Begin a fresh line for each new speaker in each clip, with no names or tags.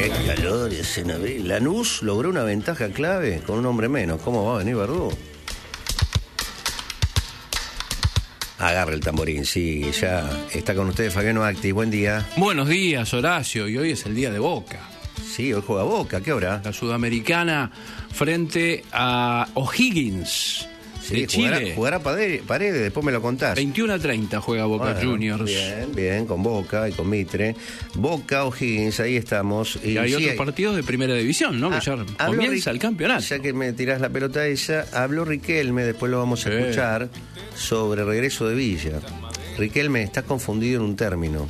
Qué calor es en abril. Lanús logró una ventaja clave con un hombre menos. ¿Cómo va a venir Verdú? Agarra el tamborín, sí, ya está con ustedes Fabiano Acti. Buen día.
Buenos días, Horacio, y hoy es el día de Boca.
Sí, hoy juega Boca, ¿qué hora?
La Sudamericana frente a O'Higgins de Chile.
Jugará Paredes, después me lo contás.
21:30 juega Boca Juniors.
Bien, con Boca y con Mitre. Boca, O'Higgins, ahí estamos.
Y hay otros partidos de primera división, ¿no? Que ya comienza el campeonato.
Ya que me tirás la pelota esa, habló Riquelme, después lo vamos a escuchar, sobre regreso de Villa. Riquelme, estás confundido en un término.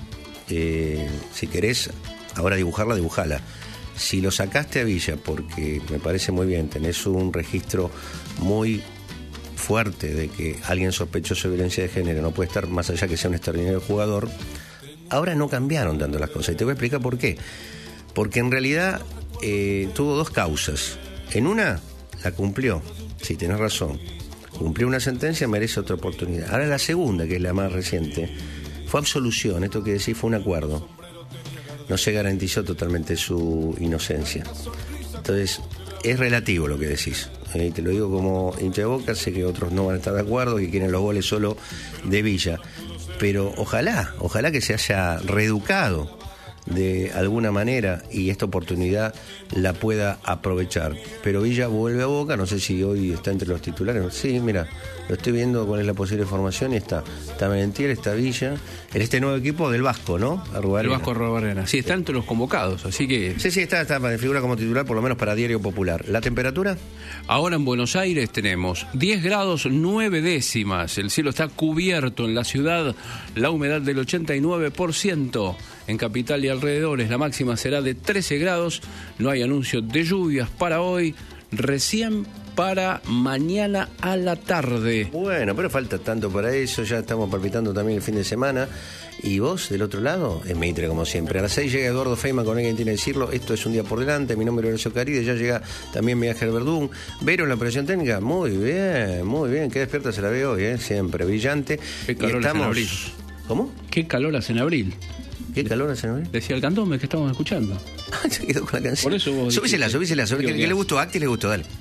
Si querés ahora dibujala. Si lo sacaste a Villa, porque me parece muy bien, tenés un registro muy fuerte de que alguien sospechoso de violencia de género no puede estar más allá que sea un extraordinario jugador, ahora no cambiaron tanto las cosas. Y te voy a explicar por qué. Porque en realidad tuvo dos causas. En una, la cumplió. Sí, tenés razón. Cumplió una sentencia, merece otra oportunidad. Ahora la segunda, que es la más reciente, fue absolución. Esto que decís fue un acuerdo. No se garantizó totalmente su inocencia. Entonces, es relativo lo que decís. Te lo digo como hincha de Boca, sé que otros no van a estar de acuerdo, que quieren los goles solo de Villa. Pero ojalá que se haya reeducado de alguna manera y esta oportunidad la pueda aprovechar. Pero Villa vuelve a Boca, no sé si hoy está entre los titulares. Sí, mira, lo estoy viendo cuál es la posible formación y está Merentiel, está Villa, en este nuevo equipo del Vasco, ¿no?
El Vasco Arruabarrena. Sí, está entre los convocados, así que...
Sí, está, figura como titular por lo menos para Diario Popular. ¿La temperatura?
Ahora en Buenos Aires tenemos 10 grados 9 décimas, el cielo está cubierto en la ciudad, la humedad del 89%, en Capital y alrededores la máxima será de 13 grados, no hay anuncio de lluvias para hoy, recién para mañana a la tarde.
Bueno, pero falta tanto para eso, ya estamos palpitando también el fin de semana. Y vos, del otro lado, es Mitre como siempre. A las 6 llega Eduardo Feynman con Alguien Tiene que Decirlo. Esto es Un Día por Delante. Mi nombre es Horacio Caride. Ya llega también Miguel Ángel Verdún. Vero en la operación técnica. Muy bien. Qué despierta se la ve hoy, siempre brillante.
Qué calor hace en abril.
¿Cómo?
Qué calor hace en abril.
¿Qué calor hace en abril?
Decía el candombe que estamos escuchando.
Se quedó con la canción.
Por eso vos
Subísela. ¿Qué le gustó? Acti le gustó, dale.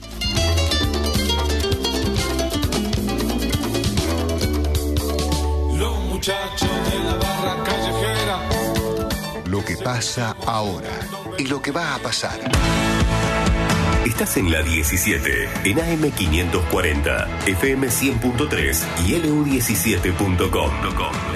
Muchachos de la barra callejera.
Lo que pasa ahora y lo que va a pasar.
Estás en la 17, en AM 540, FM 100.3 y LU17.com.